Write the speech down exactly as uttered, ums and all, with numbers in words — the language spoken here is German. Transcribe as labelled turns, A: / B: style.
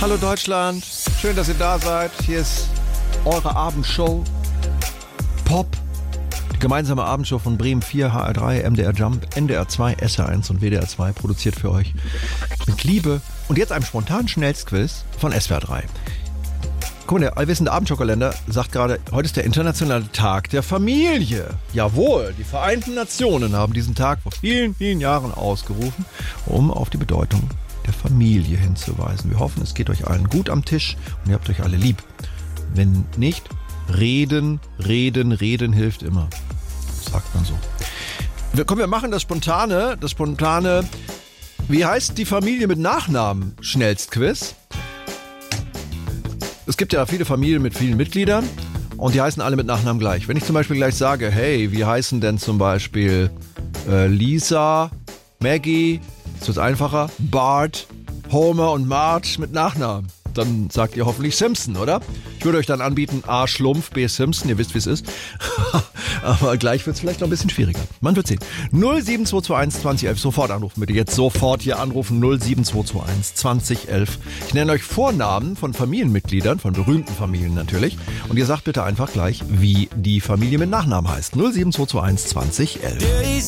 A: Hallo Deutschland, schön, dass ihr da seid. Hier ist eure Abendshow Pop, die gemeinsame Abendshow von Bremen vier, H R drei, M D R Jump, N D R zwei, S R eins und W D R zwei, produziert für euch mit Liebe. Und jetzt einem spontanen Schnellstquiz von S W R drei. Guck mal, der allwissende Abendshow-Kalender sagt gerade, heute ist der internationale Tag der Familie. Jawohl, die Vereinten Nationen haben diesen Tag vor vielen, vielen Jahren ausgerufen, um auf die Bedeutung der Familie hinzuweisen. Wir hoffen, es geht euch allen gut am Tisch und ihr habt euch alle lieb. Wenn nicht, reden, reden, reden hilft immer. Sagt man so. Wir, komm, wir machen das spontane, das spontane, wie heißt die Familie mit Nachnamen? Schnellstquiz. Es gibt ja viele Familien mit vielen Mitgliedern und die heißen alle mit Nachnamen gleich. Wenn ich zum Beispiel gleich sage, hey, wie heißen denn zum Beispiel äh, Lisa, Maggie, ist das einfacher, Bart, Homer und Marge mit Nachnamen, dann sagt ihr hoffentlich Simpson, oder? Ich würde euch dann anbieten A. Schlumpf, B. Simpson, ihr wisst, wie es ist. Aber gleich wird es vielleicht noch ein bisschen schwieriger. Man wird sehen. null sieben zwei zwei eins zwanzig elf, sofort anrufen bitte. Jetzt sofort hier anrufen, null sieben zwei zwei eins zwanzig elf. Ich nenne euch Vornamen von Familienmitgliedern, von berühmten Familien natürlich. Und ihr sagt bitte einfach gleich, wie die Familie mit Nachnamen heißt. null sieben zwei zwei eins zwanzig elf.